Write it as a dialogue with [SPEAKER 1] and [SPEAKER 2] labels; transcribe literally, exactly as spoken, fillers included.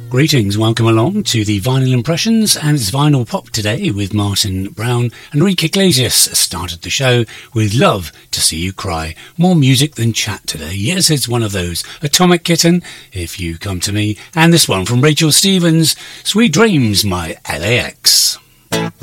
[SPEAKER 1] Greetings, welcome along to the Vinyl Impressions, and it's Vinyl Pop today with Martin Brown. Enrique Iglesias started the show with Love to See You Cry. More music than chat today. Yes, it's one of those. Atomic Kitten, If You Come to Me, and this one from Rachel Stevens, Sweet Dreams, My L A X.